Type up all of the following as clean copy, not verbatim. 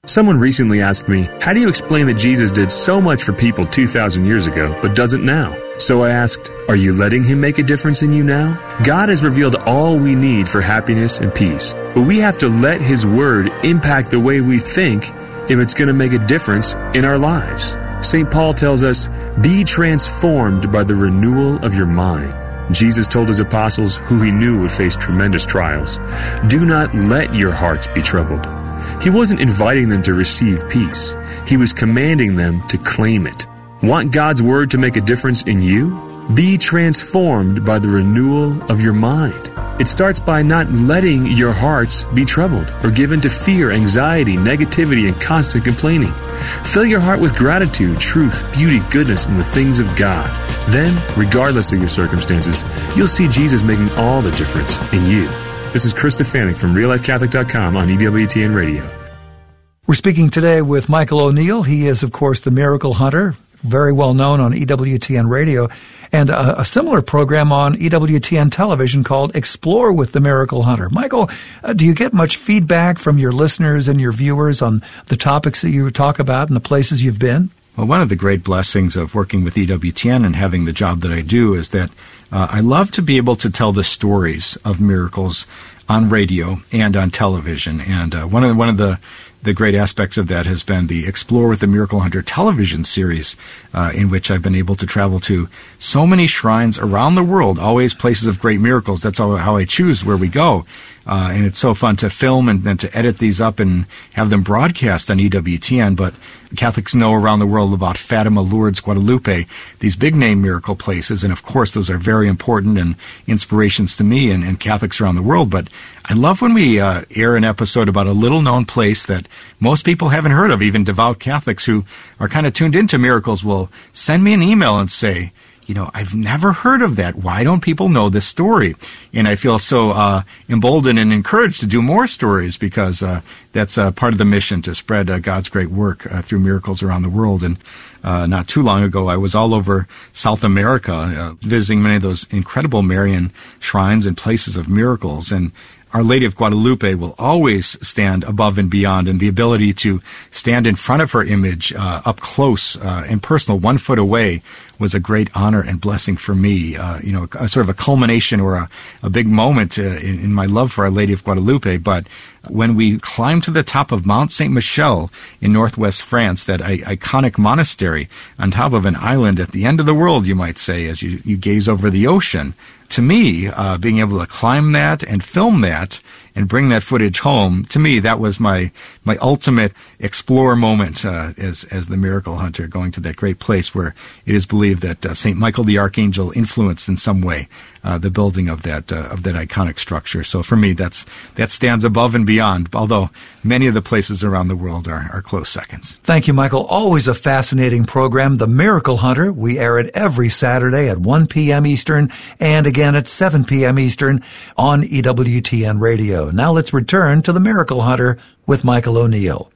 Someone recently asked me, how do you explain that Jesus did so much for people 2,000 years ago, but doesn't now? So I asked, are you letting Him make a difference in you now? God has revealed all we need for happiness and peace, but we have to let His Word impact the way we think if it's going to make a difference in our lives. St. Paul tells us, be transformed by the renewal of your mind. Jesus told His apostles, who He knew would face tremendous trials, do not let your hearts be troubled. He wasn't inviting them to receive peace. He was commanding them to claim it. Want God's Word to make a difference in you? Be transformed by the renewal of your mind. It starts by not letting your hearts be troubled or given to fear, anxiety, negativity, and constant complaining. Fill your heart with gratitude, truth, beauty, goodness, and the things of God. Then, regardless of your circumstances, you'll see Jesus making all the difference in you. This is Chris Stefanik from RealLifeCatholic.com on EWTN Radio. We're speaking today with Michael O'Neill. He is, of course, the Miracle Hunter, very well known on EWTN Radio, and a similar program on EWTN television called Explore with the Miracle Hunter. Michael, do you get much feedback from your listeners and your viewers on the topics that you talk about and the places you've been? Well, one of the great blessings of working with EWTN and having the job that I do is that I love to be able to tell the stories of miracles on radio and on television. And one of the great aspects of that has been the Explore with the Miracle Hunter television series, in which I've been able to travel to so many shrines around the world, always places of great miracles. That's how I choose where we go. And it's so fun to film and to edit these up and have them broadcast on EWTN. But Catholics know around the world about Fatima, Lourdes, Guadalupe, these big-name miracle places. And, of course, those are very important and inspirations to me and Catholics around the world. But I love when we air an episode about a little-known place that most people haven't heard of. Even devout Catholics who are kind of tuned into miracles will send me an email and say, I've never heard of that. Why don't people know this story? And I feel so emboldened and encouraged to do more stories because that's part of the mission, to spread God's great work through miracles around the world. And not too long ago, I was all over South America, visiting many of those incredible Marian shrines and places of miracles. And Our Lady of Guadalupe will always stand above and beyond, and the ability to stand in front of her image up close and personal, 1 foot away, was a great honor and blessing for me. A sort of a culmination or a big moment in my love for Our Lady of Guadalupe. But when we climbed to the top of Mount Saint Michel in northwest France, that iconic monastery on top of an island at the end of the world, you might say, as you gaze over the ocean, to me, being able to climb that and film that and bring that footage home, to me, that was my ultimate explore moment as the Miracle Hunter, going to that great place where it is believed that St. Michael the Archangel influenced in some way the building of that iconic structure. So for me, that stands above and beyond, although many of the places around the world are close seconds. Thank you, Michael. Always a fascinating program, The Miracle Hunter. We air it every Saturday at 1 p.m. Eastern and again at 7 p.m. Eastern on EWTN Radio. Now let's return to The Miracle Hunter with Michael O'Neill.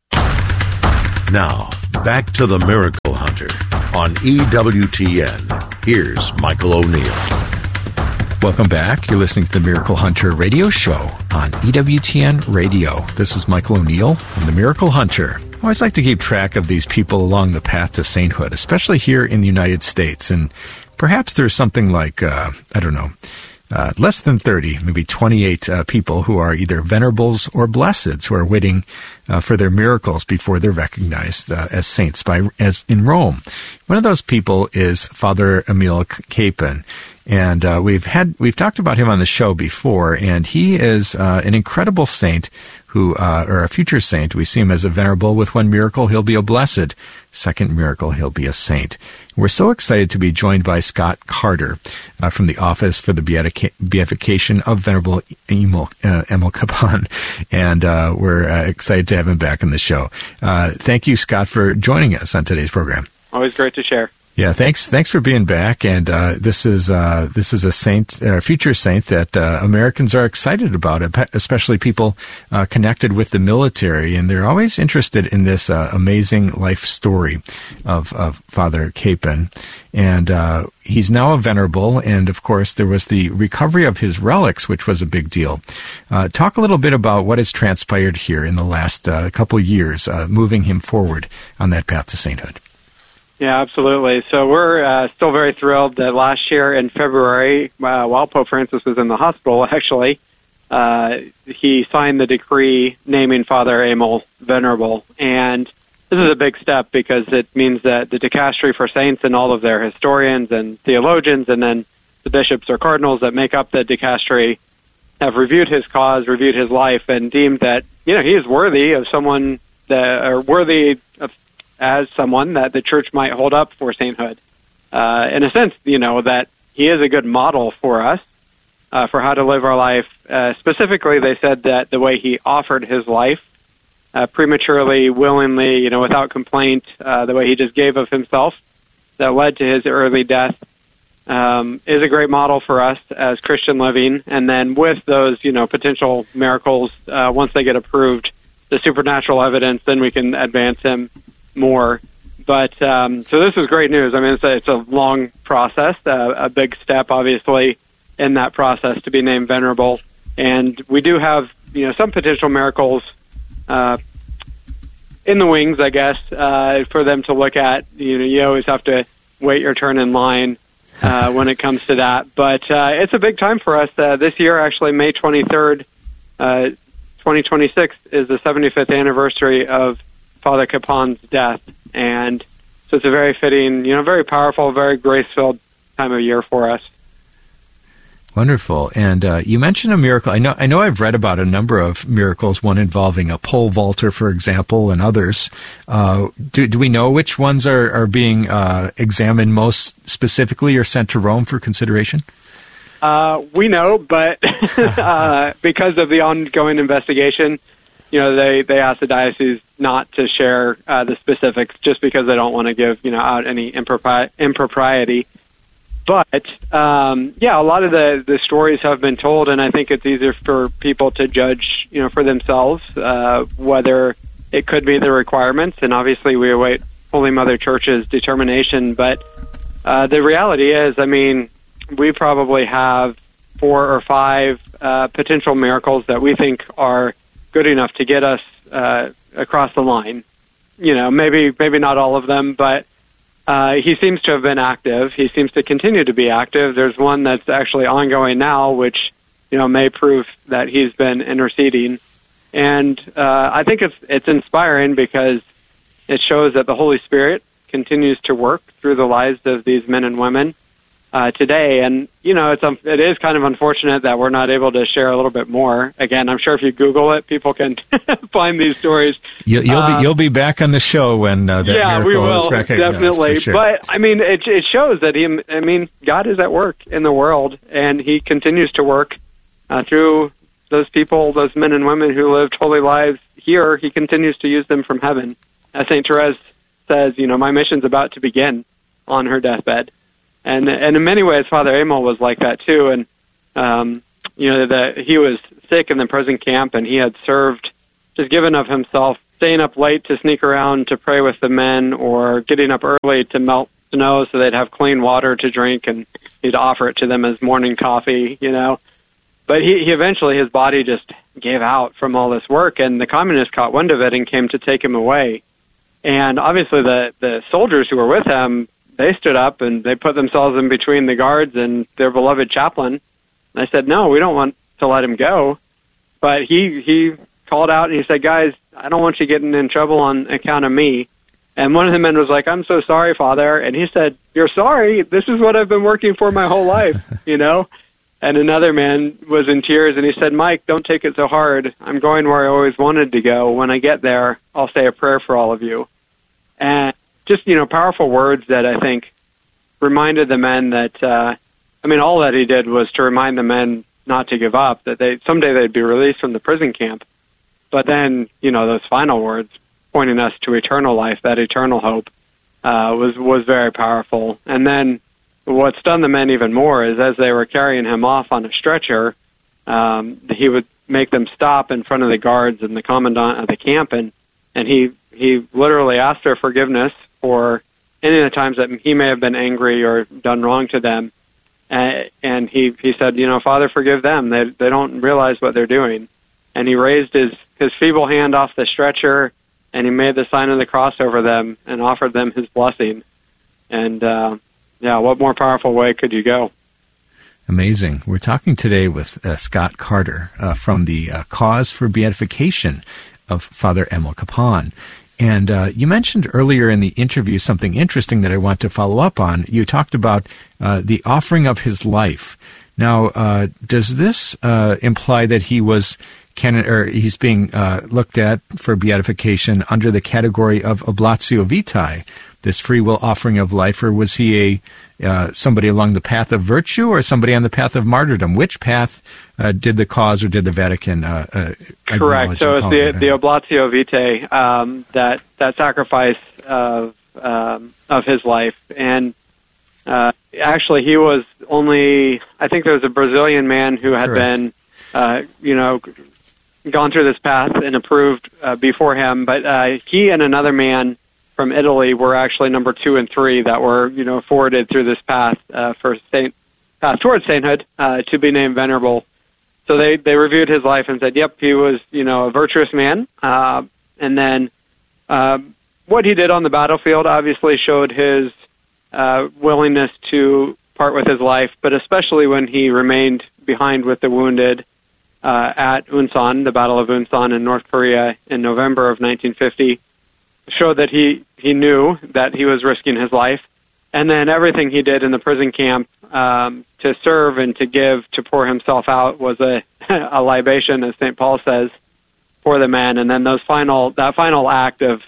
Now, back to The Miracle Hunter on EWTN. Here's Michael O'Neill. Welcome back. You're listening to the Miracle Hunter radio show on EWTN Radio. This is Michael O'Neill and the Miracle Hunter. I always like to keep track of these people along the path to sainthood, especially here in the United States. And perhaps there's something like, less than 30, maybe 28 people who are either venerables or blesseds who are waiting for their miracles before they're recognized as saints as in Rome. One of those people is Father Emil Capon. And we've talked about him on the show before, and he is an incredible saint or a future saint. We see him as a venerable. With one miracle, he'll be a blessed. Second miracle, he'll be a saint. We're so excited to be joined by Scott Carter from the Office for the Beatification of Venerable Emil Capon, and we're excited to have him back on the show. Thank you, Scott, for joining us on today's program. Always great to share. Yeah, thanks for being back. And this is a saint, future saint that Americans are excited about, especially people connected with the military, and they're always interested in this amazing life story of Father Capon. And he's now a venerable, and of course there was the recovery of his relics, which was a big deal. Talk a little bit about what has transpired here in the last couple of years, moving him forward on that path to sainthood. Yeah, absolutely. So we're still very thrilled that last year in February, while Pope Francis was in the hospital, actually, he signed the decree naming Father Emil venerable. And this is a big step because it means that the Dicastery for Saints and all of their historians and theologians and then the bishops or cardinals that make up the Dicastery have reviewed his cause, reviewed his life, and deemed that, he is worthy of someone that, or worthy of as someone that the church might hold up for sainthood. In a sense, that he is a good model for us for how to live our life. Specifically, they said that the way he offered his life prematurely, willingly, without complaint, the way he just gave of himself that led to his early death is a great model for us as Christian living. And then with those, potential miracles, once they get approved, the supernatural evidence, then we can advance him more. But so this is great news. I mean, it's a long process, a big step, obviously, in that process to be named venerable. And we do have, some potential miracles in the wings, I guess, for them to look at. You always have to wait your turn in line when it comes to that. But it's a big time for us. This year, actually, May 23rd, 2026, is the 75th anniversary of Father Capon's death, and so it's a very fitting, very powerful, very grace-filled time of year for us. Wonderful. And you mentioned a miracle. I know I've read about a number of miracles, one involving a pole vaulter, for example, and others. Do we know which ones are being examined most specifically or sent to Rome for consideration? We know, but because of the ongoing investigation, they asked the diocese not to share the specifics just because they don't want to give, out any impropriety. But, a lot of the stories have been told, and I think it's easier for people to judge, for themselves, whether it could be the requirements. And obviously we await Holy Mother Church's determination. But the reality is, we probably have 4 or 5 potential miracles that we think are good enough to get us across the line. Maybe not all of them, but he seems to have been active. He seems to continue to be active. There's one that's actually ongoing now, which may prove that he's been interceding. And I think it's inspiring because it shows that the Holy Spirit continues to work through the lives of these men and women today. And, it is kind of unfortunate that we're not able to share a little bit more. Again, I'm sure if you Google it, people can find these stories. You'll be back on the show when that miracle is recognized. Definitely. Sure. But, it shows that God is at work in the world, and he continues to work through those people, those men and women who lived holy lives here. He continues to use them from heaven. As St. Therese says, my mission's about to begin on her deathbed. And in many ways, Father Emil was like that too. And he was sick in the prison camp, and he had served, just given of himself, staying up late to sneak around to pray with the men, or getting up early to melt snow so they'd have clean water to drink, and he'd offer it to them as morning coffee. But he eventually, his body just gave out from all this work, and the communists caught wind of it and came to take him away. And obviously, the soldiers who were with him, they stood up and they put themselves in between the guards and their beloved chaplain. And I said, no, we don't want to let him go. But he called out and he said, guys, I don't want you getting in trouble on account of me. And one of the men was like, I'm so sorry, Father. And he said, you're sorry? This is what I've been working for my whole life, And another man was in tears and he said, Mike, don't take it so hard. I'm going where I always wanted to go. When I get there, I'll say a prayer for all of you. And just, powerful words that I think reminded the men that, all that he did was to remind the men not to give up, that someday they'd be released from the prison camp. But then, those final words pointing us to eternal life, that eternal hope. was very powerful. And then what stunned the men even more is as they were carrying him off on a stretcher, he would make them stop in front of the guards and the commandant of the camp, and he literally asked their forgiveness for any of the times that he may have been angry or done wrong to them. And he said, Father, forgive them. They don't realize what they're doing. And he raised his feeble hand off the stretcher, and he made the sign of the cross over them and offered them his blessing. And, what more powerful way could you go? Amazing. We're talking today with Scott Carter from the Cause for Beatification of Father Emil Kapaun. And you mentioned earlier in the interview something interesting that I want to follow up on. You talked about the offering of his life. Now, does this imply that he was he's being looked at for beatification under the category of oblatio vitae, this free will offering of life, or was he somebody along the path of virtue or somebody on the path of martyrdom? Which path did the Cause or did the Vatican correct? So it's the oblatio vitae, that sacrifice of his life. And actually, he was only, I think there was a Brazilian man who had been, gone through this path and approved before him, but he and another man from Italy were actually number 2 and 3 that were, forwarded through this path towards sainthood, to be named venerable. So they reviewed his life and said, yep, he was, a virtuous man. And then what he did on the battlefield obviously showed his willingness to part with his life, but especially when he remained behind with the wounded at Unsan, the Battle of Unsan in North Korea in November of 1950, showed that he knew that he was risking his life. And then everything he did in the prison camp to serve and to give, to pour himself out, was a libation, as St. Paul says, for the men. And then that final act of,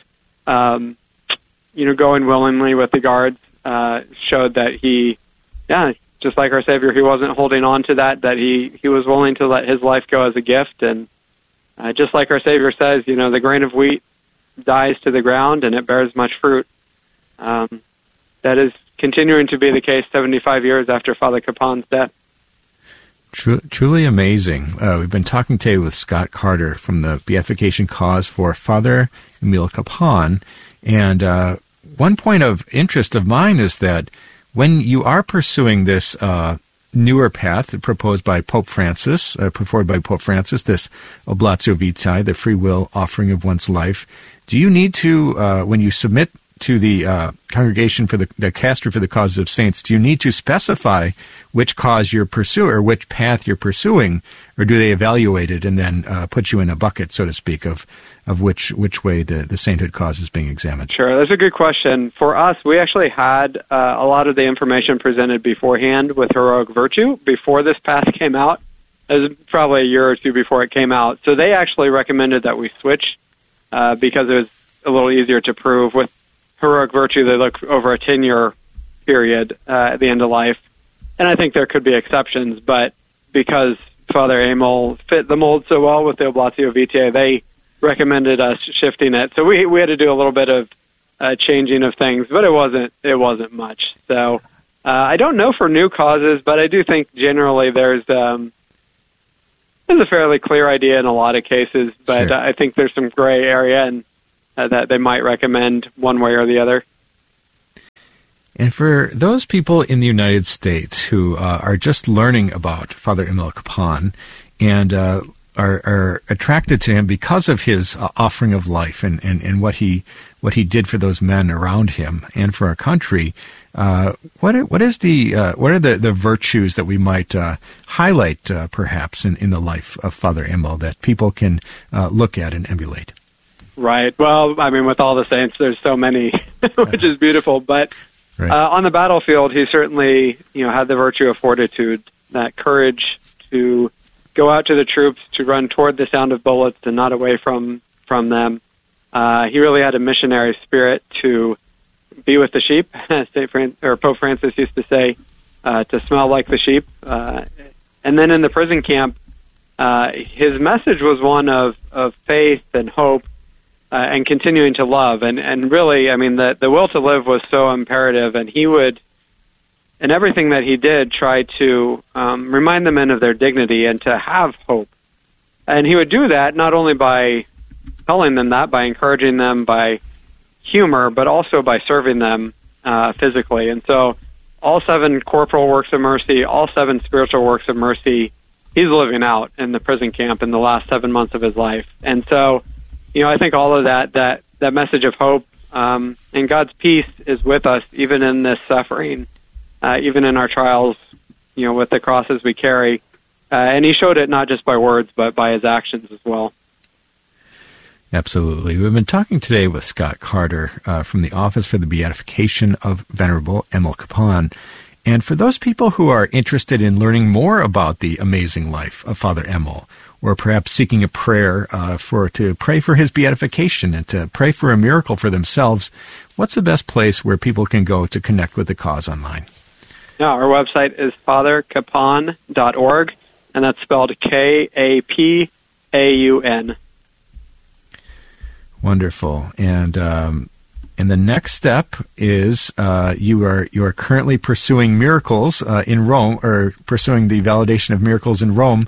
going willingly with the guards showed that he, just like our Savior, he wasn't holding on to that he was willing to let his life go as a gift. And just like our Savior says, the grain of wheat dies to the ground and it bears much fruit. That is continuing to be the case 75 years after Father Kapaun's death. Truly amazing. We've been talking today with Scott Carter from the Beatification Cause for Father Emil Kapaun. And one point of interest of mine is that when you are pursuing this newer path proposed by Pope Francis, preferred by Pope Francis, this oblatio vitae, the free will offering of one's life, do you need to, when you submit to the Congregation for the Dicastery for the Causes of Saints, do you need to specify which cause you're pursuing or which path you're pursuing, or do they evaluate it and then put you in a bucket, so to speak, of which way the sainthood cause is being examined? Sure, that's a good question. For us, we actually had a lot of the information presented beforehand with Heroic Virtue before this path came out. It was probably a year or two before it came out. So they actually recommended that we switch because it was a little easier to prove. With Heroic Virtue, they look over a 10-year period at the end of life. And I think there could be exceptions, but because Father Emil fit the mold so well with the oblatio vitae, they recommended us shifting it. So we had to do a little bit of changing of things, but it wasn't much. So I don't know for new causes, but I do think generally there's a fairly clear idea in a lot of cases, but sure. I think there's some gray area and that they might recommend one way or the other. And for those people in the United States who are just learning about Father Emil Kapaun and are attracted to him because of his offering of life and what he did for those men around him and for our country, what are the virtues that we might highlight perhaps in the life of Father Emil that people can look at and emulate? Right. Well, I mean, with all the saints, there's so many, which is beautiful. But right. On the battlefield, he certainly, had the virtue of fortitude, that courage to go out to the troops, to run toward the sound of bullets and not away from them. He really had a missionary spirit to be with the sheep, Pope Francis used to say, to smell like the sheep. And then in the prison camp, his message was one of faith and hope. and continuing to love. And really, I mean, the will to live was so imperative, and he would, in everything that he did, try to remind the men of their dignity and to have hope. And he would do that not only by telling them that, by encouraging them, by humor, but also by serving them physically. And so all 7 corporal works of mercy, all 7 spiritual works of mercy, he's living out in the prison camp in the last 7 months of his life. And so, I think all of that message of hope and God's peace is with us even in this suffering, even in our trials, with the crosses we carry. And he showed it not just by words, but by his actions as well. Absolutely. We've been talking today with Scott Carter from the Office for the Beatification of Venerable Emil Kapaun. And for those people who are interested in learning more about the amazing life of Father Emil, or perhaps seeking a prayer to pray for his beatification and to pray for a miracle for themselves, what's the best place where people can go to connect with the cause online? Yeah, our website is fatherkapaun.org, and that's spelled Kapaun. Wonderful. And the next step is you are currently pursuing miracles in Rome, or pursuing the validation of miracles in Rome.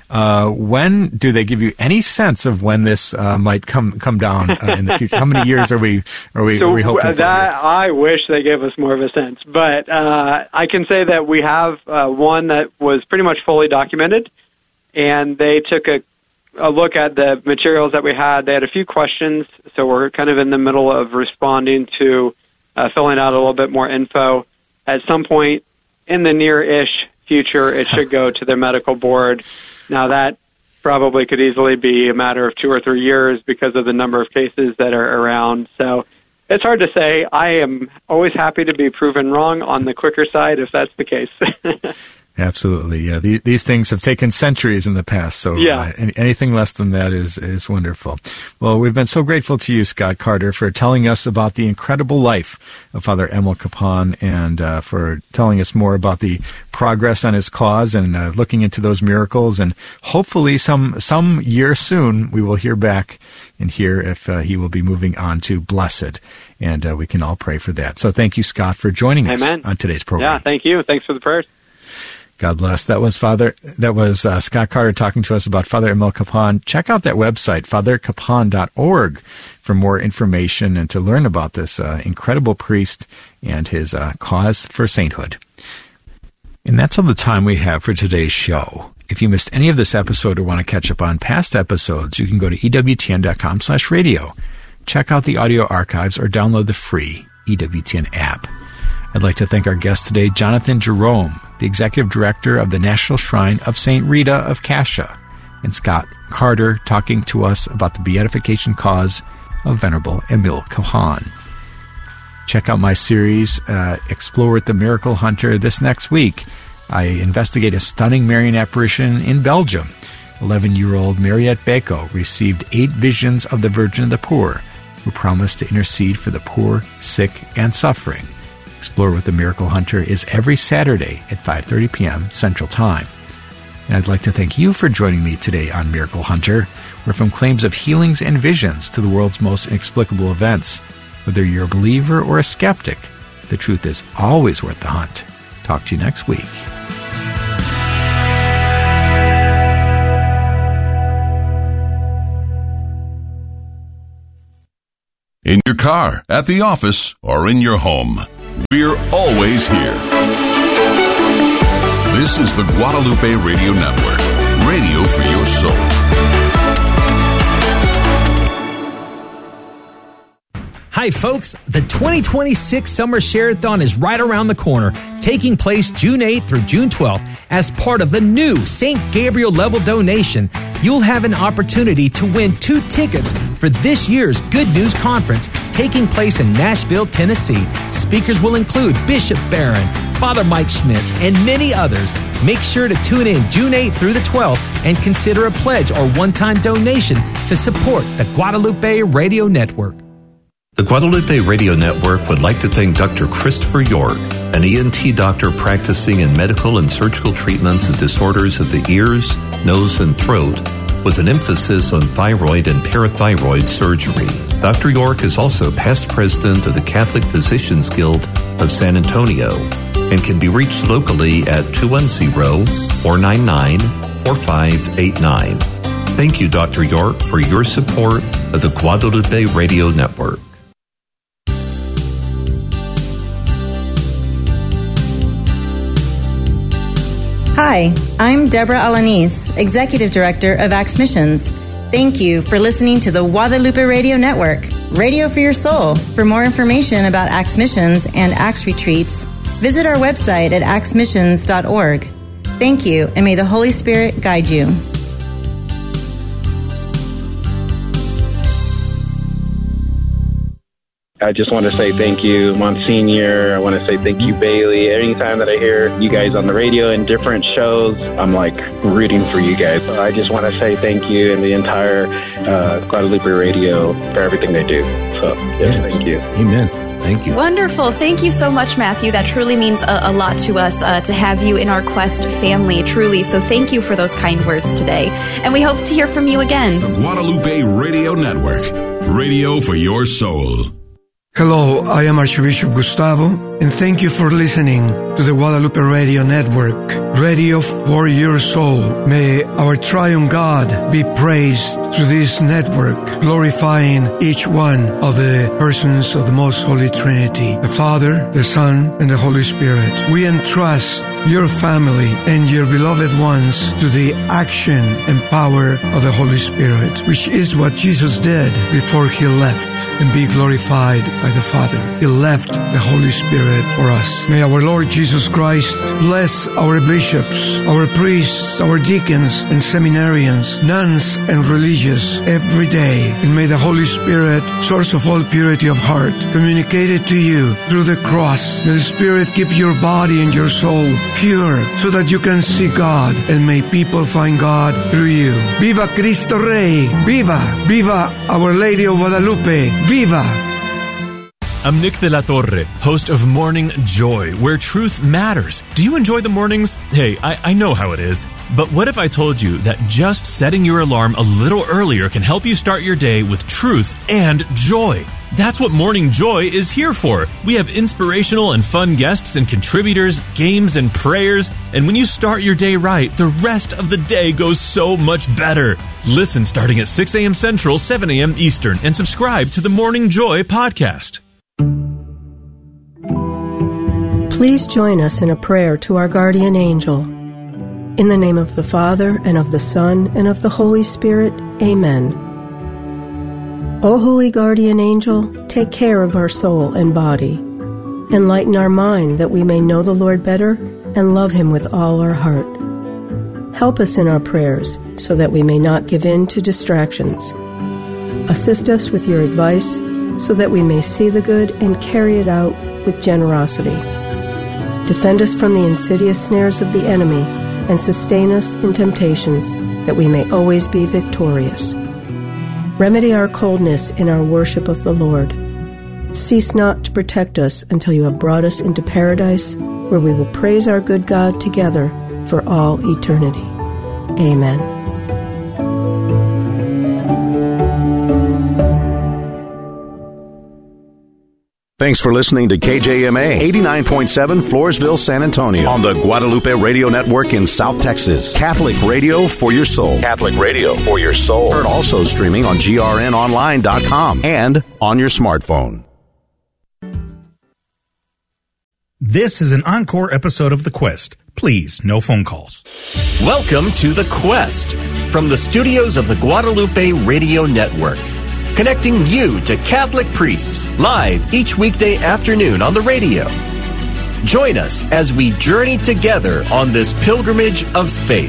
When do they give you any sense of when this might come down in the future? How many years are we hoping for? I wish they gave us more of a sense, but I can say that we have one that was pretty much fully documented, and they took a look at the materials that we had. They had a few questions, so we're kind of in the middle of responding to filling out a little bit more info. At some point in the near-ish future, it should go to their medical board. Now, that probably could easily be a matter of 2 or 3 years because of the number of cases that are around. So it's hard to say. I am always happy to be proven wrong on the quicker side if that's the case. Absolutely, yeah. These things have taken centuries in the past, so anything less than that is wonderful. Well, we've been so grateful to you, Scott Carter, for telling us about the incredible life of Father Emil Kapaun, and for telling us more about the progress on his cause and looking into those miracles. And hopefully some year soon we will hear back and hear if he will be moving on to blessed. And we can all pray for that. So thank you, Scott, for joining us on today's program. Yeah, thank you. Thanks for the prayers. God bless. That was Scott Carter talking to us about Father Emil Kapaun. Check out that website, fatherkapaun.org, for more information and to learn about this incredible priest and his cause for sainthood. And that's all the time we have for today's show. If you missed any of this episode or want to catch up on past episodes, you can go to EWTN.com/radio. Check out the audio archives or download the free EWTN app. I'd like to thank our guest today, Jonathan Jerome, the Executive Director of the National Shrine of St. Rita of Cascia, and Scott Carter talking to us about the beatification cause of Venerable Emil Kapaun. Check out my series, Explore with the Miracle Hunter, this next week. I investigate a stunning Marian apparition in Belgium. 11-year-old Mariette Beko received 8 visions of the Virgin of the Poor, who promised to intercede for the poor, sick, and suffering. Explore with the Miracle Hunter is every Saturday at 5:30 p.m. Central Time. And I'd like to thank you for joining me today on Miracle Hunter, where from claims of healings and visions to the world's most inexplicable events, whether you're a believer or a skeptic, the truth is always worth the hunt. Talk to you next week. In your car, at the office, or in your home, we're always here. This is the Guadalupe Radio Network, radio for your soul. Hi, folks. The 2026 Summer Share-a-thon is right around the corner, taking place June 8th through June 12th. As part of the new St. Gabriel level donation, you'll have an opportunity to win 2 tickets for this year's Good News Conference taking place in Nashville, Tennessee. Speakers will include Bishop Barron, Father Mike Schmitz, and many others. Make sure to tune in June 8th through the 12th and consider a pledge or one-time donation to support the Guadalupe Radio Network. The Guadalupe Radio Network would like to thank Dr. Christopher York, an ENT doctor practicing in medical and surgical treatments of disorders of the ears, nose, and throat, with an emphasis on thyroid and parathyroid surgery. Dr. York is also past president of the Catholic Physicians Guild of San Antonio and can be reached locally at 210-499-4589. Thank you, Dr. York, for your support of the Guadalupe Radio Network. Hi, I'm Deborah Alanis, Executive Director of Acts Missions. Thank you for listening to the Guadalupe Radio Network, Radio for Your Soul. For more information about Acts Missions and Acts Retreats, visit our website at actsmissions.org. Thank you, and may the Holy Spirit guide you. I just want to say thank you, Monsignor. I want to say thank you, Bailey. Anytime that I hear you guys on the radio in different shows, I'm like rooting for you guys. I just want to say thank you and the entire Guadalupe Radio for everything they do. So, yes, thank you. Amen. Thank you. Wonderful. Thank you so much, Matthew. That truly means a lot to us to have you in our Quest family, truly. So thank you for those kind words today. And we hope to hear from you again. The Guadalupe Radio Network, Radio for Your Soul. Hello, I am Archbishop Gustavo, and thank you for listening to the Guadalupe Radio Network, Radio for Your Soul. May our triune God be praised through this network, glorifying each one of the persons of the Most Holy Trinity, the Father, the Son, and the Holy Spirit. We entrust your family and your beloved ones to the action and power of the Holy Spirit, which is what Jesus did before He left and be glorified by the Father. He left the Holy Spirit for us. May our Lord Jesus Christ bless our bishops, our priests, our deacons and seminarians, nuns and religious every day. And may the Holy Spirit, source of all purity of heart, communicate it to you through the cross. May the Spirit keep your body and your soul pure so that you can see God, and may people find God through you. Viva Cristo Rey! Viva! Viva Our Lady of Guadalupe! Viva! I'm Nick de la Torre, host of Morning Joy, where truth matters. Do you enjoy the mornings? Hey, I know how it is. But what if I told you that just setting your alarm a little earlier can help you start your day with truth and joy? That's what Morning Joy is here for. We have inspirational and fun guests and contributors, games and prayers. And when you start your day right, the rest of the day goes so much better. Listen starting at 6 a.m. Central, 7 a.m. Eastern, and subscribe to the Morning Joy podcast. Please join us in a prayer to our guardian angel. In the name of the Father, and of the Son, and of the Holy Spirit, amen. O holy guardian angel, take care of our soul and body. Enlighten our mind that we may know the Lord better and love Him with all our heart. Help us in our prayers so that we may not give in to distractions. Assist us with your advice so that we may see the good and carry it out with generosity. Defend us from the insidious snares of the enemy and sustain us in temptations that we may always be victorious. Remedy our coldness in our worship of the Lord. Cease not to protect us until you have brought us into paradise, where we will praise our good God together for all eternity. Amen. Thanks for listening to KJMA 89.7 Floresville, San Antonio on the Guadalupe Radio Network in South Texas. Catholic Radio for your soul. Catholic Radio for your soul. Heard also streaming on grnonline.com and on your smartphone. This is an encore episode of The Quest. Please, no phone calls. Welcome to The Quest from the studios of the Guadalupe Radio Network. Connecting you to Catholic priests live each weekday afternoon on the radio. Join us as we journey together on this pilgrimage of faith.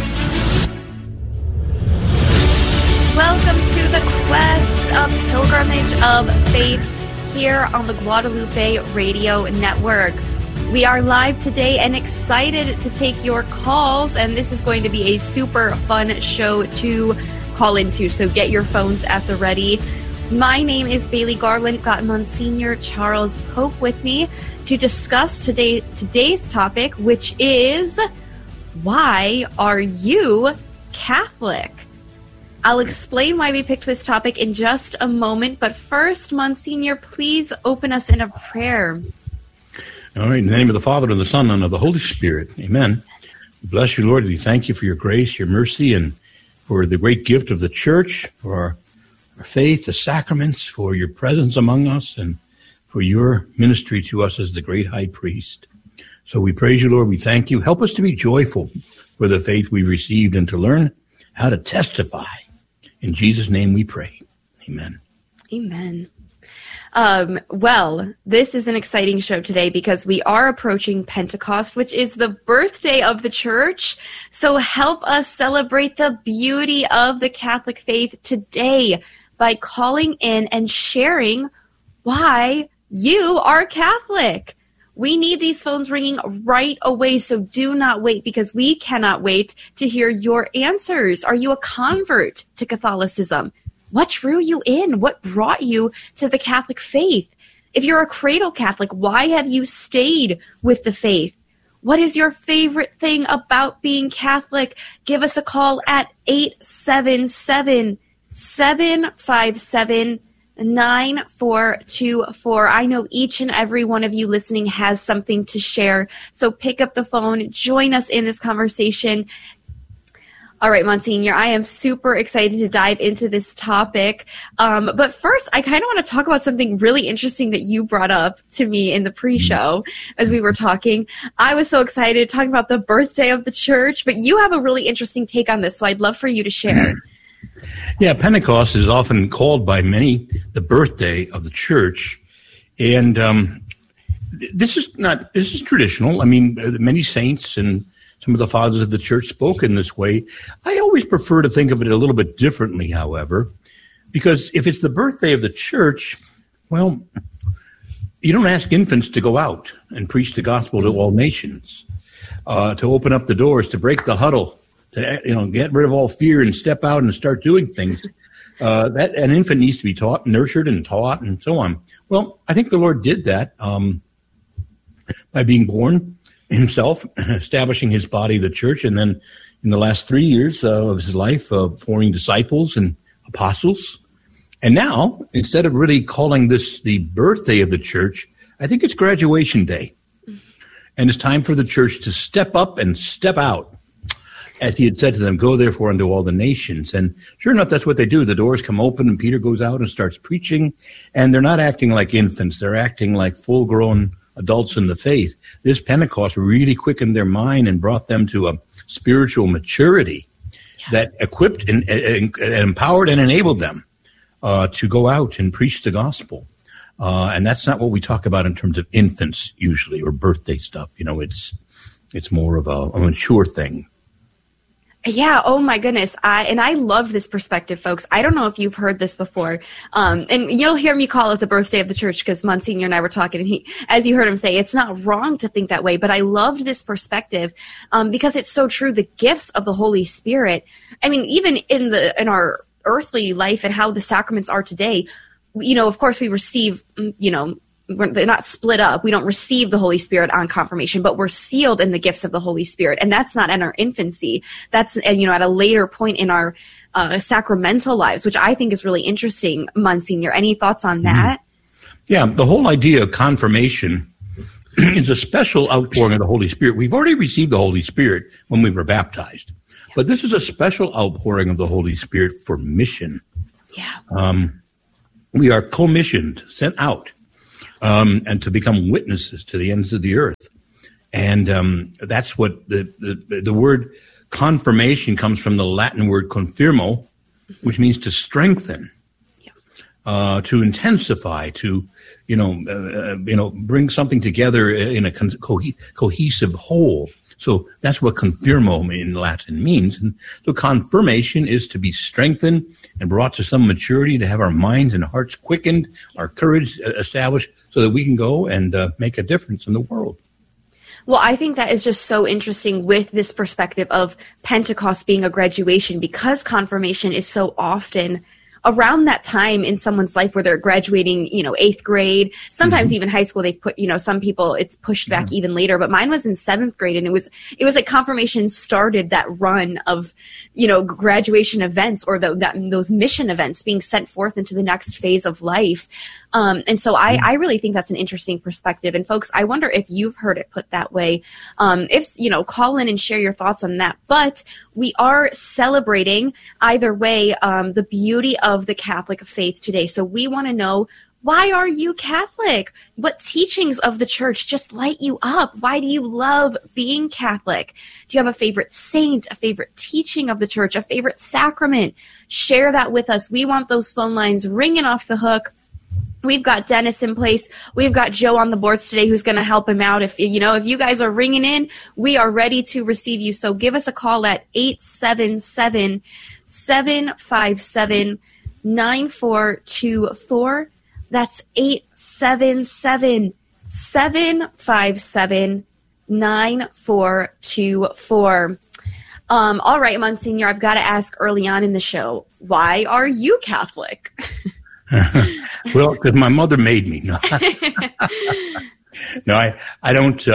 Welcome to the Quest, a pilgrimage of faith here on the Guadalupe Radio Network. We are live today and excited to take your calls, and this is going to be a super fun show to call into, so get your phones at the ready. My name is Bailey Garland. Got Monsignor Charles Pope with me to discuss today's topic, which is, why are you Catholic? I'll explain why we picked this topic in just a moment, but first, Monsignor, please open us in a prayer. All right, in the name of the Father, and the Son, and of the Holy Spirit. Amen. We bless you, Lord. We thank you for your grace, your mercy, and for the great gift of the church, for our faith, the sacraments, for your presence among us, and for your ministry to us as the great high priest. So we praise you, Lord. We thank you. Help us to be joyful for the faith we received and to learn how to testify. In Jesus' name we pray. Amen. Amen. Well, this is an exciting show today because we are approaching Pentecost, which is the birthday of the church. So help us celebrate the beauty of the Catholic faith today by calling in and sharing why you are Catholic. We need these phones ringing right away, so do not wait because we cannot wait to hear your answers. Are you a convert to Catholicism? What drew you in? What brought you to the Catholic faith? If you're a cradle Catholic, why have you stayed with the faith? What is your favorite thing about being Catholic? Give us a call at 877-757-9424. I know each and every one of you listening has something to share, so pick up the phone, join us in this conversation. All right, Monsignor, I am super excited to dive into this topic. But first, I kind of want to talk about something really interesting that you brought up to me in the pre-show as we were talking. I was so excited talking about the birthday of the church, but you have a really interesting take on this, so I'd love for you to share. Yeah, Pentecost is often called by many the birthday of the church. And this is traditional. I mean, many saints and some of the fathers of the church spoke in this way. I always prefer to think of it a little bit differently, however, because if it's the birthday of the church, well, you don't ask infants to go out and preach the gospel to all nations, to open up the doors, to break the huddle, to get rid of all fear and step out and start doing things. That an infant needs to be taught, nurtured and taught, and so on. Well, I think the Lord did that by being born himself, establishing his body, the church, and then in the last 3 years of his life, forming disciples and apostles. And now, instead of really calling this the birthday of the church, I think it's graduation day. And it's time for the church to step up and step out. As he had said to them, go therefore unto all the nations. And sure enough, that's what they do. The doors come open and Peter goes out and starts preaching. And they're not acting like infants. They're acting like full-grown adults in the faith. This Pentecost really quickened their mind and brought them to a spiritual maturity that equipped and empowered and enabled them to go out and preach the gospel. And that's not what we talk about in terms of infants usually, or birthday stuff. It's more of a mature thing. Yeah, oh my goodness. I love this perspective, folks. I don't know if you've heard this before. And you'll hear me call it the birthday of the church because Monsignor and I were talking, and as you heard him say, it's not wrong to think that way, but I loved this perspective because it's so true. The gifts of the Holy Spirit, I mean, even in our earthly life and how the sacraments are today, of course we receive, they're not split up. We don't receive the Holy Spirit on confirmation, but we're sealed in the gifts of the Holy Spirit. And that's not in our infancy. That's, at a later point in our sacramental lives, which I think is really interesting. Monsignor, any thoughts on that? Yeah, the whole idea of confirmation is a special outpouring of the Holy Spirit. We've already received the Holy Spirit when we were baptized, but this is a special outpouring of the Holy Spirit for mission. Yeah. We are commissioned, sent out. And to become witnesses to the ends of the earth. And that's what the word confirmation comes from the Latin word confirmo, which means to strengthen, to intensify, to, bring something together in a cohesive whole. So that's what confirmo in Latin means. And so confirmation is to be strengthened and brought to some maturity, to have our minds and hearts quickened, our courage established, so that we can go and make a difference in the world. Well, I think that is just so interesting with this perspective of Pentecost being a graduation, because confirmation is so often around that time in someone's life where they're graduating, 8th grade, sometimes even high school, they've put, some people it's pushed back even later, but mine was in 7th grade, and it was like confirmation started that run of, graduation events or those mission events being sent forth into the next phase of life. And so I really think that's an interesting perspective. And folks, I wonder if you've heard it put that way. Call in and share your thoughts on that. But we are celebrating either way, the beauty of the Catholic faith today. So we want to know, why are you Catholic? What teachings of the church just light you up? Why do you love being Catholic? Do you have a favorite saint, a favorite teaching of the church, a favorite sacrament? Share that with us. We want those phone lines ringing off the hook. We've got Dennis in place. We've got Joe on the boards today who's going to help him out. If you guys are ringing in, we are ready to receive you. So give us a call at 877-757-9424. That's 877-757-9424. All right, Monsignor, I've got to ask early on in the show, why are you Catholic? Well, because my mother made me. No, no, I don't.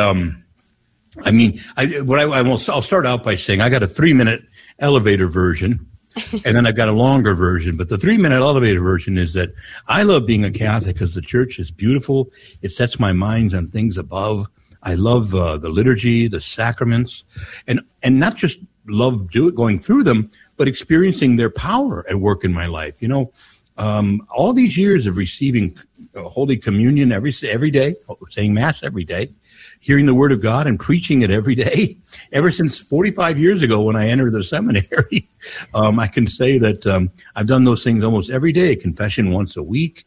I'll start out by saying I got a 3-minute elevator version, and then I've got a longer version. But the 3-minute elevator version is that I love being a Catholic because the church is beautiful. It sets my mind on things above. I love the liturgy, the sacraments, and not just love going through them, but experiencing their power at work in my life. All these years of receiving Holy Communion every day, saying Mass every day, hearing the Word of God and preaching it every day, ever since 45 years ago when I entered the seminary, I can say that I've done those things almost every day, confession once a week.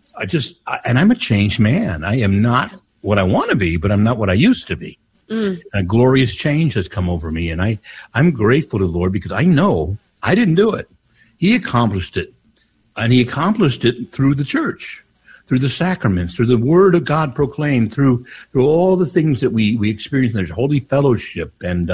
And I'm a changed man. I am not what I want to be, but I'm not what I used to be. And a glorious change has come over me, and I'm grateful to the Lord because I know I didn't do it. He accomplished it. And he accomplished it through the church, through the sacraments, through the Word of God proclaimed, through all the things that we experience in the Holy Fellowship. And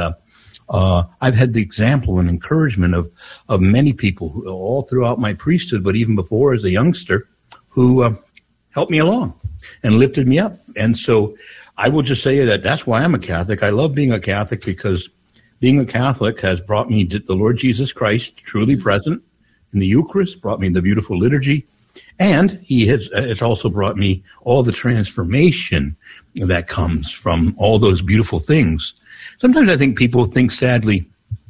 I've had the example and encouragement of many people all throughout my priesthood, but even before as a youngster, who helped me along and lifted me up. And so I will just say that that's why I'm a Catholic. I love being a Catholic because being a Catholic has brought me to the Lord Jesus Christ, truly present in the Eucharist, brought me the beautiful liturgy, and it's also brought me all the transformation that comes from all those beautiful things. Sometimes I think people think sadly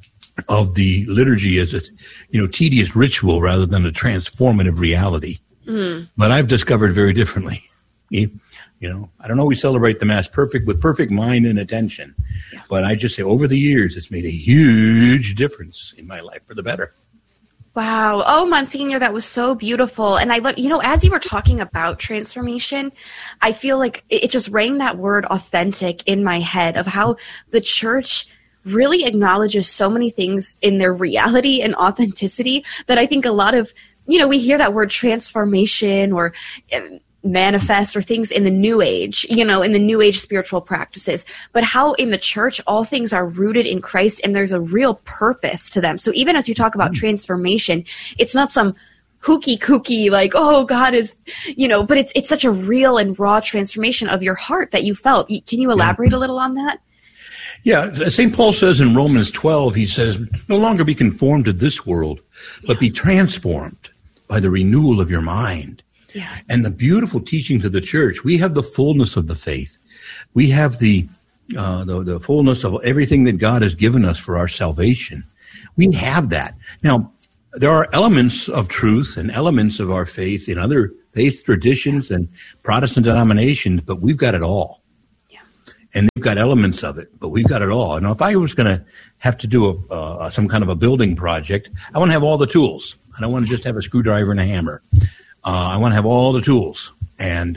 of the liturgy as a tedious ritual rather than a transformative reality. But I've discovered very differently. I don't always celebrate the Mass with perfect mind and attention, but I just say over the years it's made a huge difference in my life for the better. Wow. Oh, Monsignor, that was so beautiful. And I love, as you were talking about transformation, I feel like it just rang that word authentic in my head of how the church really acknowledges so many things in their reality and authenticity that I think a lot of, we hear that word transformation or manifest or things in the New Age, in the New Age spiritual practices, but how in the church all things are rooted in Christ and there's a real purpose to them. So even as you talk about transformation, it's not some kooky like, oh, God is, but it's such a real and raw transformation of your heart that you felt. Can you elaborate a little on that? Yeah, St. Paul says in Romans 12, he says, no longer be conformed to this world, but be transformed by the renewal of your mind. Yeah. And the beautiful teachings of the church, we have the fullness of the faith. We have the fullness of everything that God has given us for our salvation. We have that. Now, there are elements of truth and elements of our faith in other faith traditions and Protestant denominations, but we've got it all. Yeah. And they've got elements of it, but we've got it all. And if I was going to have to do some kind of a building project, I want to have all the tools. I don't want to just have a screwdriver and a hammer. I want to have all the tools. And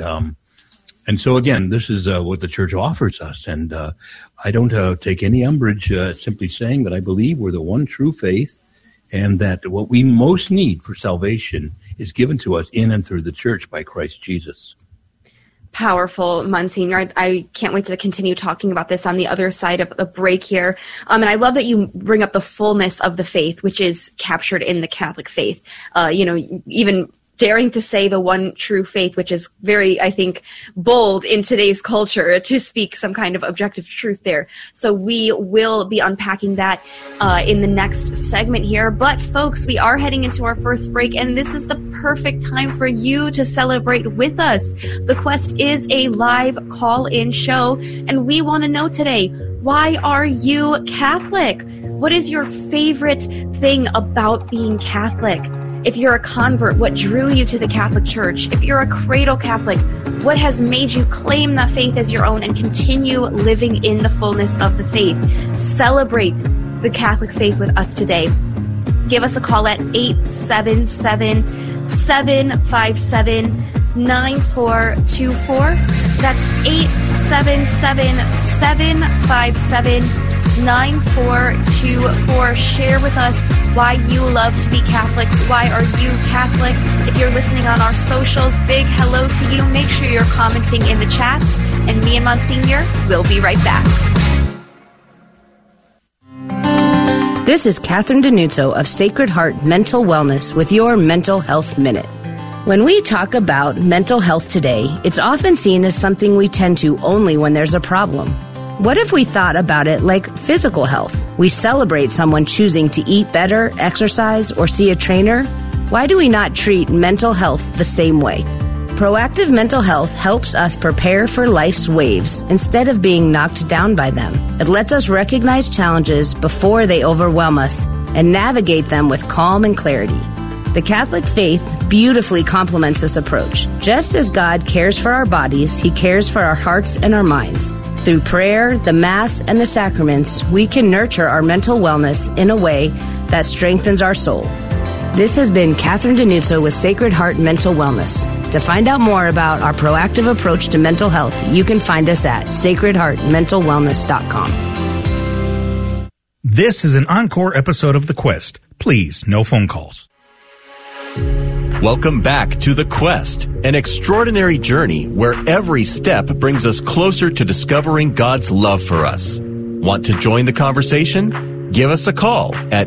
so again, this is what the church offers us. And I don't take any umbrage simply saying that I believe we're the one true faith and that what we most need for salvation is given to us in and through the church by Christ Jesus. powerful, Monsignor. I can't wait to continue talking about this on the other side of the break here. And I love that you bring up the fullness of the faith, which is captured in the Catholic faith. Even daring to say the one true faith, which is very, I think, bold in today's culture to speak some kind of objective truth there. So we will be unpacking that in the next segment here. But folks, we are heading into our first break, and this is the perfect time for you to celebrate with us. The Quest is a live call-in show, and we want to know today, why are you Catholic? What is your favorite thing about being Catholic? If you're a convert, what drew you to the Catholic Church? If you're a cradle Catholic, what has made you claim that faith as your own and continue living in the fullness of the faith? Celebrate the Catholic faith with us today. Give us a call at 877-757-9424. That's 877-757-9424. Share with us why you love to be Catholic. Why are you Catholic? If you're listening on our socials, big hello to you. Make sure you're commenting in the chats. And me and Monsignor will be right back. This is Catherine Denuzzo of Sacred Heart Mental Wellness with your Mental Health Minute. When we talk about mental health today, it's often seen as something we tend to only when there's a problem. What if we thought about it like physical health? We celebrate someone choosing to eat better, exercise, or see a trainer. Why do we not treat mental health the same way? Proactive mental health helps us prepare for life's waves instead of being knocked down by them. It lets us recognize challenges before they overwhelm us and navigate them with calm and clarity. The Catholic faith beautifully complements this approach. Just as God cares for our bodies, He cares for our hearts and our minds. Through prayer, the Mass, and the sacraments, we can nurture our mental wellness in a way that strengthens our soul. This has been Catherine Denuzzo with Sacred Heart Mental Wellness. To find out more about our proactive approach to mental health, you can find us at sacredheartmentalwellness.com. This is an encore episode of The Quest. Please, no phone calls. Welcome back to The Quest, an extraordinary journey where every step brings us closer to discovering God's love for us. Want to join the conversation? Give us a call at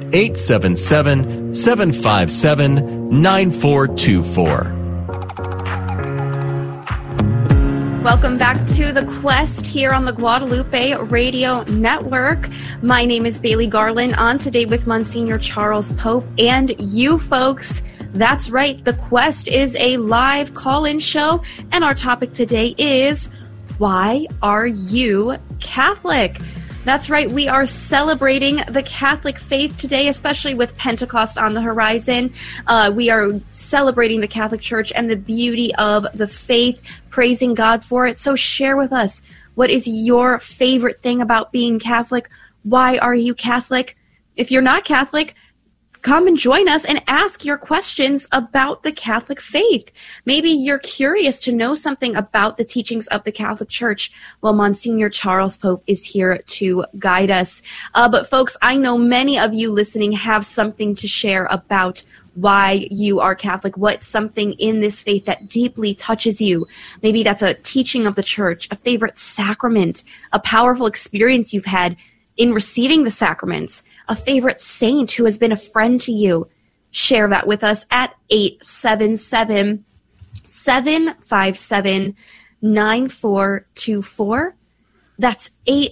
877-757-9424. Welcome back to The Quest here on the Guadalupe Radio Network. My name is Bailey Garland, on today with Monsignor Charles Pope and you folks. That's right, The Quest is a live call-in show, and our topic today is, why are you Catholic? That's right, we are celebrating the Catholic faith today, especially with Pentecost on the horizon. We are celebrating the Catholic Church and the beauty of the faith, praising God for it. So share with us, what is your favorite thing about being Catholic? Why are you Catholic? If you're not Catholic, come and join us and ask your questions about the Catholic faith. Maybe you're curious to know something about the teachings of the Catholic Church. Well, Monsignor Charles Pope is here to guide us. But folks, I know many of you listening have something to share about why you are Catholic. What's something in this faith that deeply touches you? Maybe that's a teaching of the Church, a favorite sacrament, a powerful experience you've had in receiving the sacraments, a favorite saint who has been a friend to you. Share that with us at 877-757-9424. That's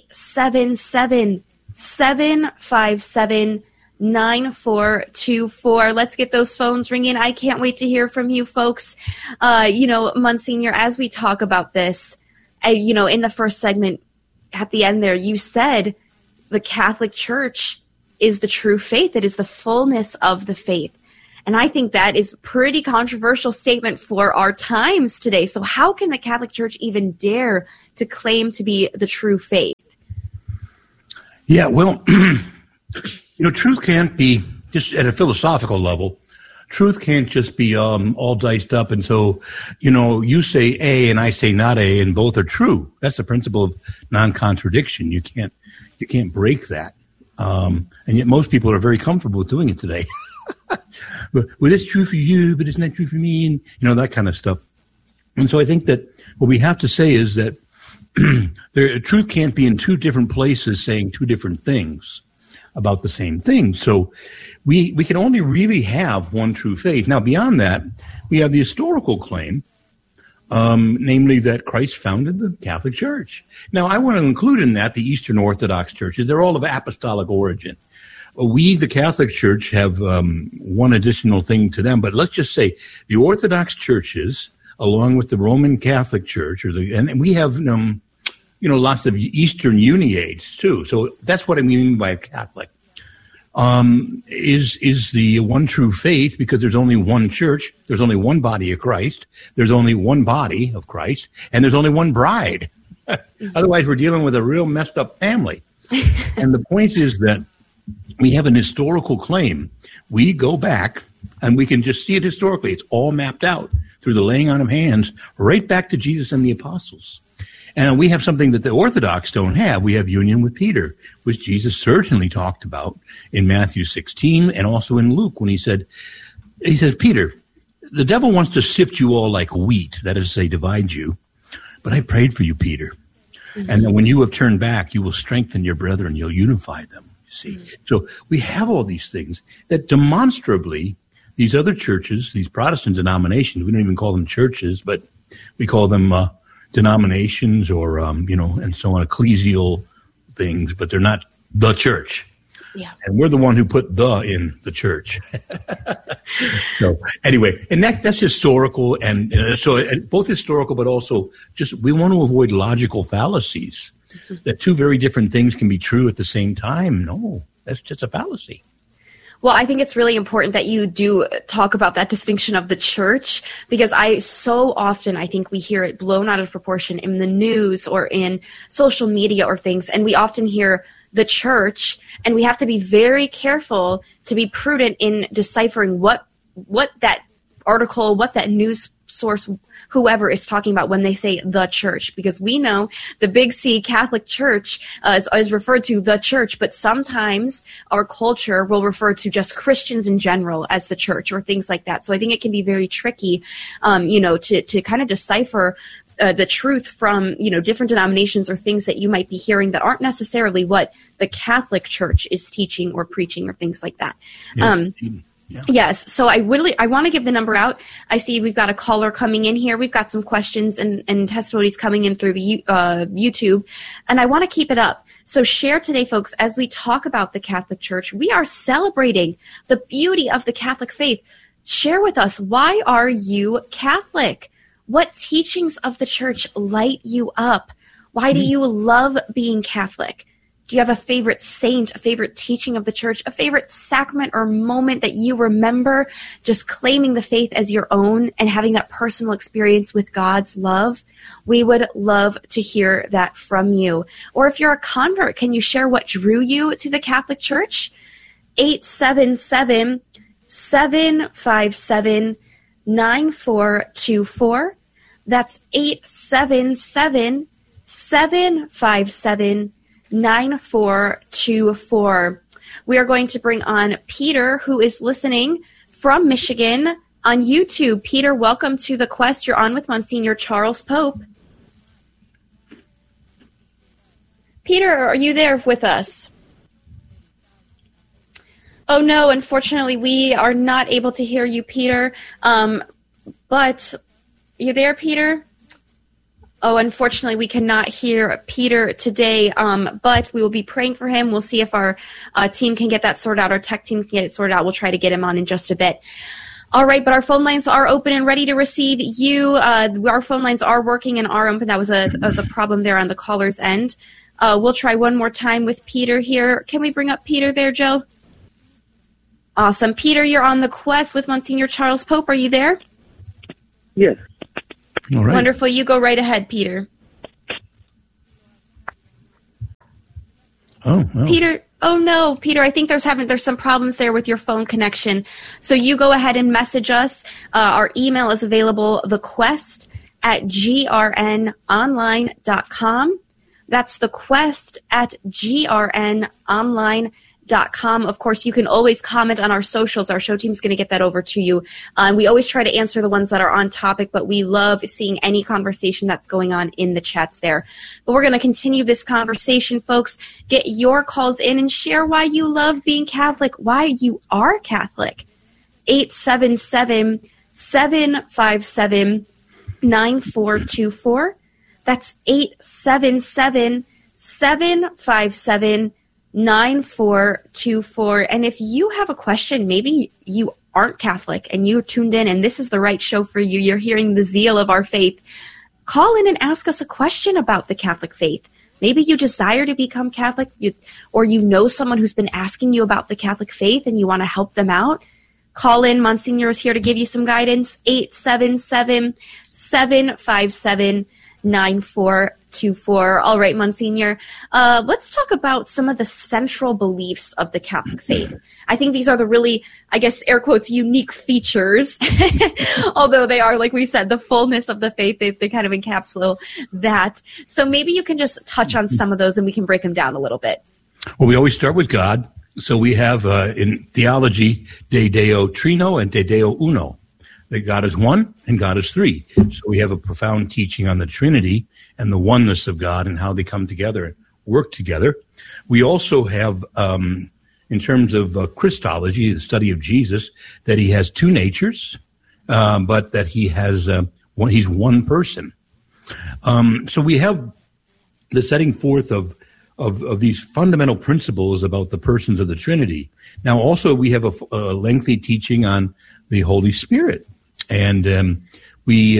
877-757-9424. Let's get those phones ringing. I can't wait to hear from you folks. Monsignor, as we talk about this, in the first segment at the end there, you said the Catholic Church is the true faith. It is the fullness of the faith. And I think that is a pretty controversial statement for our times today. So how can the Catholic Church even dare to claim to be the true faith? Yeah, well, truth can't be, just at a philosophical level, truth can't just be all diced up. And so, you say A and I say not A, and both are true. That's the principle of non-contradiction. You can't break that. And yet most people are very comfortable with doing it today. But, well, it's true for you, but it's not true for me. And, that kind of stuff. And so I think that what we have to say is that truth can't be in two different places saying two different things about the same thing. So we can only really have one true faith. Now, beyond that, we have the historical claim, namely that Christ founded the Catholic Church. Now, I want to include in that the Eastern Orthodox churches. They're all of apostolic origin. We, the Catholic Church, have one additional thing to them, but let's just say the Orthodox churches, along with the Roman Catholic Church, and we have lots of Eastern Uniates too. So that's what I mean by Catholic. Is the one true faith, because there's only one church, there's only one body of Christ, there's only one body of Christ, and there's only one bride. Otherwise, we're dealing with a real messed up family. And the point is that we have an historical claim. We go back, and we can just see it historically. It's all mapped out through the laying on of hands, right back to Jesus and the apostles. And we have something that the Orthodox don't have. We have union with Peter, which Jesus certainly talked about in Matthew 16 and also in Luke when he says, Peter, the devil wants to sift you all like wheat, that is to say, divide you. But I prayed for you, Peter. Mm-hmm. And then when you have turned back, you will strengthen your brethren, you'll unify them, you see. Mm-hmm. So we have all these things that demonstrably these other churches, these Protestant denominations, we don't even call them churches, but we call them denominations or, and so on, ecclesial things, but they're not the church. Yeah. And we're the one who put the in the church. So anyway, and that's historical. And so both historical, but also just, we want to avoid logical fallacies that two very different things can be true at the same time. No, that's just a fallacy. Well, I think it's really important that you do talk about that distinction of the church, because so often I think we hear it blown out of proportion in the news or in social media or things, and we often hear the church, and we have to be very careful to be prudent in deciphering what that article, what that news source, whoever is talking about when they say the church, because we know the big C Catholic Church is referred to the church, but sometimes our culture will refer to just Christians in general as the church or things like that. So I think it can be very tricky, to kind of decipher the truth from, different denominations or things that you might be hearing that aren't necessarily what the Catholic Church is teaching or preaching or things like that. Yeah. Yeah. Yes. So I want to give the number out. I see we've got a caller coming in here. We've got some questions and testimonies coming in through the YouTube, and I want to keep it up. So share today, folks, as we talk about the Catholic Church. We are celebrating the beauty of the Catholic faith. Share with us, why are you Catholic? What teachings of the church light you up? Why do you love being Catholic? Do you have a favorite saint, a favorite teaching of the church, a favorite sacrament or moment that you remember just claiming the faith as your own and having that personal experience with God's love? We would love to hear that from you. Or if you're a convert, can you share what drew you to the Catholic Church? 877-757-9424. That's 877-757-9424. 9424. We are going to bring on Peter, who is listening from Michigan on YouTube. Peter, welcome to The Quest. You're on with Monsignor Charles Pope. Peter, are you there with us? Oh, no, unfortunately, we are not able to hear you, Peter. But you there, Peter? Oh, unfortunately, we cannot hear Peter today, but we will be praying for him. We'll see if our team can get that sorted out. Our tech team can get it sorted out. We'll try to get him on in just a bit. All right, but our phone lines are open and ready to receive you. Our phone lines are working and are open. That was a problem there on the caller's end. We'll try one more time with Peter here. Can we bring up Peter there, Joe? Awesome. Peter, you're on The Quest with Monsignor Charles Pope. Are you there? Yes. All right. Wonderful. You go right ahead, Peter. Oh, well. Peter. Oh no, Peter, I think there's some problems there with your phone connection. So you go ahead and message us. Our email is available, thequest@grnonline.com. That's thequest@grnonline.com. Of course, you can always comment on our socials. Our show team's going to get that over to you. We always try to answer the ones that are on topic, but we love seeing any conversation that's going on in the chats there. But we're going to continue this conversation, folks. Get your calls in and share why you love being Catholic, why you are Catholic. 877-757-9424. That's 877-757-9424. And if you have a question, maybe you aren't Catholic and you tuned in and this is the right show for you, you're hearing the zeal of our faith, call in and ask us a question about the Catholic faith. Maybe you desire to become Catholic, or you know someone who's been asking you about the Catholic faith and you want to help them out. Call in. Monsignor is here to give you some guidance. 877-757-9424. All right, Monsignor. Let's talk about some of the central beliefs of the Catholic faith. I think these are the really, I guess, air quotes, unique features. Although they are, like we said, the fullness of the faith. They kind of encapsulate that. So maybe you can just touch on some of those and we can break them down a little bit. Well, we always start with God. So we have in theology, De Deo Trino and De Deo Uno, that God is one and God is three. So we have a profound teaching on the Trinity and the oneness of God and how they come together and work together. We also have, in terms of Christology, the study of Jesus, that he has two natures, but that he has he's one person. So we have the setting forth of these fundamental principles about the persons of the Trinity. Now, also, we have a lengthy teaching on the Holy Spirit, and we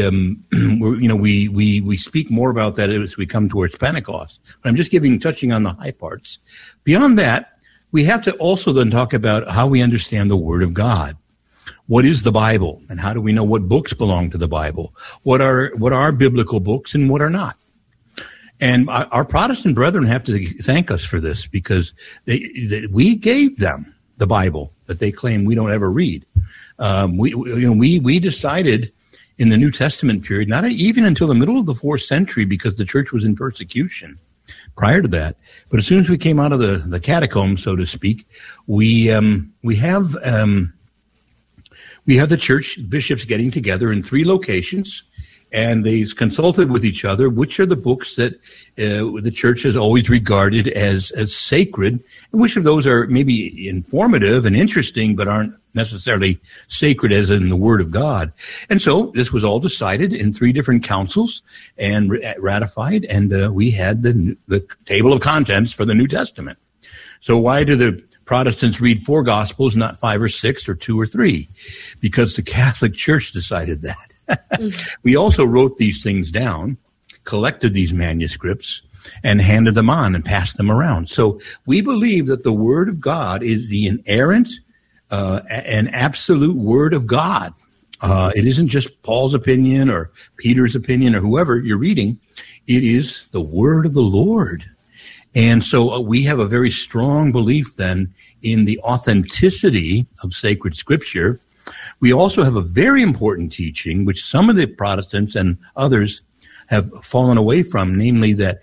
speak more about that as we come towards Pentecost. But I'm just touching on the high parts. Beyond that, we have to also then talk about how we understand the Word of God. What is the Bible, and how do we know what books belong to the Bible? What are biblical books and what are not? And our Protestant brethren have to thank us for this, because we gave them the Bible that they claim we don't ever read. We decided in the New Testament period, not even until the middle of the 4th century, because the church was in persecution prior to that. But as soon as we came out of the catacombs, so to speak, we have the church bishops getting together in 3 locations. And they consulted with each other, which are the books that the church has always regarded as sacred, and which of those are maybe informative and interesting, but aren't necessarily sacred as in the Word of God. And so this was all decided in 3 different councils and ratified, and we had the table of contents for the New Testament. So why do the Protestants read 4 Gospels, not 5 or 6 or 2 or 3? Because the Catholic Church decided that. We also wrote these things down, collected these manuscripts, and handed them on and passed them around. So we believe that the Word of God is the inerrant and absolute Word of God. It isn't just Paul's opinion or Peter's opinion or whoever you're reading. It is the Word of the Lord. And so we have a very strong belief then in the authenticity of sacred Scripture. We also have a very important teaching, which some of the Protestants and others have fallen away from, namely that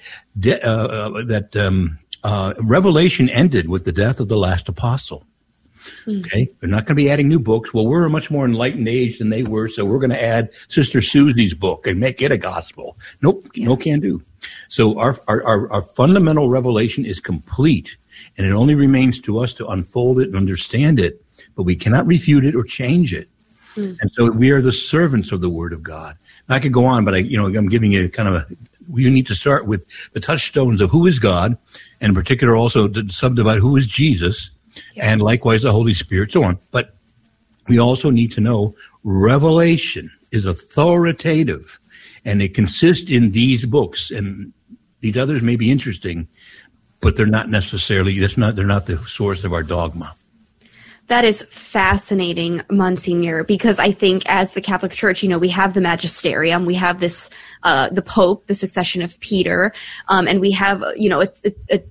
Revelation ended with the death of the last apostle. Okay, they're not going to be adding new books. Well, we're a much more enlightened age than they were, so we're going to add Sister Susie's book and make it a gospel. Nope, no can do. So our fundamental revelation is complete, and it only remains to us to unfold it and understand it. But we cannot refute it or change it. And so we are the servants of the Word of God. I could go on, but I'm giving you you need to start with the touchstones of who is God, and in particular also to subdivide who is Jesus, and likewise the Holy Spirit, so on. But we also need to know revelation is authoritative, and it consists in these books, and these others may be interesting, but they're not necessarily, they're not the source of our dogma. That is fascinating, Monsignor, because I think as the Catholic Church, we have the magisterium, we have this, the Pope, the succession of Peter, and we have, it's